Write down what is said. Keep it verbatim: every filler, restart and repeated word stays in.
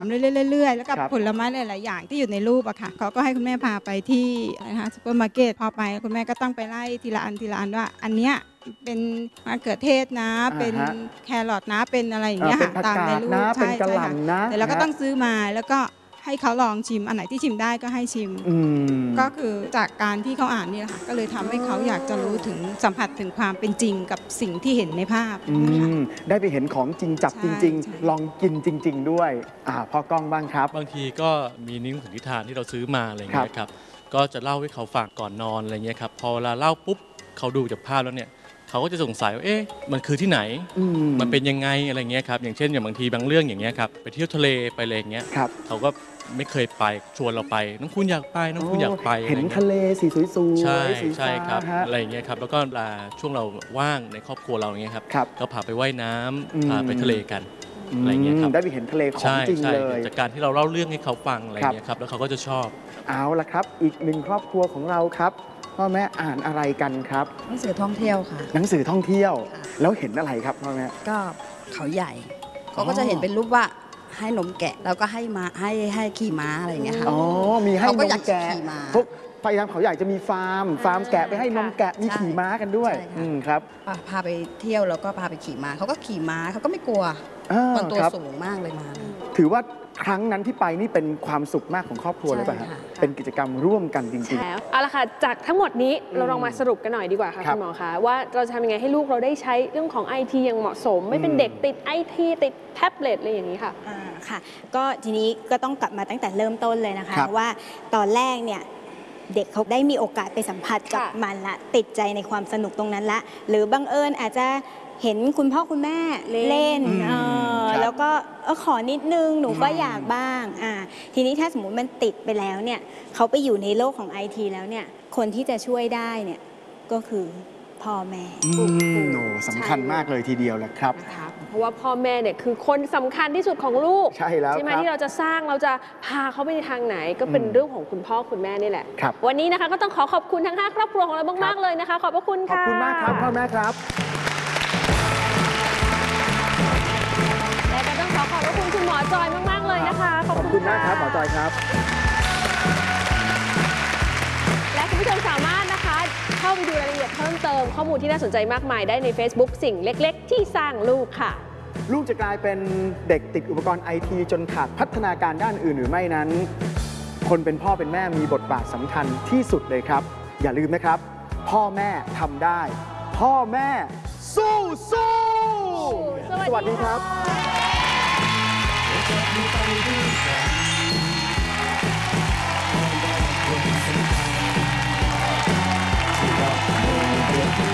เรื่อยๆแล้วก็ผลไม้หลายๆอย่างที่อยู่ในรูปอะค่ะเขาก็ให้คุณแม่พาไปที่นะคะซูเปอร์มาร์เก็ตพอไปคุณแม่ก็ต้องไปไล่ทีละอันทีละอันว่าอันเนี้ยเป็นมะเขือเทศนะเป็นแครอทนะเป็นอะไรอย่างเงี้ยค่ะตามในรูปใช่ใช่ค่ะแต่เราก็ต้องซื้อมาแล้วก็ให้เขาลองชิมอันไหนที่ชิมได้ก็ให้ชิมก็คือจากการที่เขาอ่านนี่แหละค่ะก็เลยทำให้เขาอยากจะรู้ถึงสัมผัสถึงความเป็นจริงกับสิ่งที่เห็นในภาพได้ไปเห็นของจริงจับจริงๆลองกินจริงๆด้วยอ่าพ่อกล้องบ้างครับบางทีก็มีนิ้งถึงนิทานที่เราซื้อมาอะไรเงี้ยครับก็จะเล่าให้เขาฟังก่อนนอนอะไรเงี้ยครับพอเวลาเล่าปุ๊บเขาดูจากภาพแล้วเนี่ยเขาก็จะสงสัยว่าเอ๊ะมันคือที่ไหนมันเป็นยังไงอะไรเงี้ยครับอย่างเช่นอย่างบางทีบางเรื่องอย่างเงี้ยครับไปเที่ยวทะเลไปอะไรเงี้ยเขาก็ไม่เคยไปชวนเราไปน้องคุณอยากไปน้องคุณอยากไปเห็นทะเลสีสวยๆใช่ใช่ครับอะไรเงี้ยครับแล้วก็เวลาช่วงเราว่างในครอบครัวเราเงี้ยครับก็พาไปว่ายน้ำพาไปทะเลกันอะไรเงี้ยครับได้ไปเห็นทะเลของจริงเลยจากการที่เราเล่าเรื่องให้เขาฟังอะไรเงี้ยครับแล้วเขาก็จะชอบเอาละครับอีกหนึ่งครอบครัวของเราครับพ่อแม่อ่านอะไรกันครับหนังสือท่องเที่ยวค่ะหนังสือท่องเที่ยวแล้วเห็นอะไรครับพ่อแม่ก็เขาใหญ่เขาก็จะเห็นเป็นรูปว่าให้นมแกะแล้วก็ให้มาให้ให้ขี่ม้าอะไรอย่างเงี้ยค่ะอ๋อมีให้นมแกะพวกพยายามเขาใหญ่จะมีฟาร์มฟาร์มแกะไปให้นมแกะมีขี่ม้ากันด้วยครับพาไปเที่ยวแล้วก็พาไปขี่ม้าเขาก็ขี่ม้าเขาก็ไม่กลัวคนตัวสูงมากเลยมาถือว่าครั้งนั้นที่ไปนี่เป็นความสุขมากของครอบครัวเลยป่ะฮะเป็นกิจกรรมร่วมกันจริงๆเอาละค่ะจากทั้งหมดนี้เราลองมาสรุปกันหน่อยดีกว่าค่ะคุณหมอคะว่าเราจะทำยังไงให้ลูกเราได้ใช้เรื่องของ ไอ ที อย่างเหมาะสมไม่เป็นเด็กติด ไอ ที ติดแท็บเล็ตอะไรอย่างนี้ค่ะค่ะก็ทีนี้ก็ต้องกลับมาตั้งแต่เริ่มต้นเลยนะคะว่าตอนแรกเนี่ยเด็กเขาได้มีโอกาสไปสัมผัสกับมันละติดใจในความสนุกตรงนั้นละหรือบังเอิญอาจจะเห็นคุณพ่อคุณแม่เล่นแล้วก็เออขอนิดนึงหนูก็อยากบ้างอ่าทีนี้ถ้าสมมุติมันติดไปแล้วเนี่ยเขาไปอยู่ในโลกของ ไอ ที แล้วเนี่ยคนที่จะช่วยได้เนี่ยก็คือพ่อแม่โอ้สำคัญมากเลยทีเดียวแหละครับเพราะว่าพ่อแม่เนี่ยคือคนสำคัญที่สุดของลูกใช่แล้วใช่ไหมที่เราจะสร้างเราจะพาเขาไปในทางไหนก็เป็นเรื่องของคุณพ่อคุณแม่นี่แหละวันนี้นะคะก็ต้องขอขอบคุณทั้งห้าครอบครัวของเรามากๆเลยนะคะขอบพระคุณค่ะขอบคุณมากครับพ่อแม่ครับและก็ต้องขอขอบพระคุณคุณหมอจอยมากๆเลยนะคะขอบคุณมากครับหมอจอยครับและคุณผู้ชมสามารถนะคะเข้าไปดูรายละเอียดเพิ่มเติมข้อมูลที่น่าสนใจมากมายได้ใน Facebook สิ่งเล็กๆที่สร้างลูกค่ะลูกจะกลายเป็นเด็กติดอุปกรณ์ ไอ ที จนขาดพัฒนาการด้านอื่นหรือไม่นั้นคนเป็นพ่อเป็นแม่มีบทบาทสำคัญที่สุดเลยครับอย่าลืมนะครับพ่อแม่ทำได้พ่อแม่สู้สู้สวัสดีครับ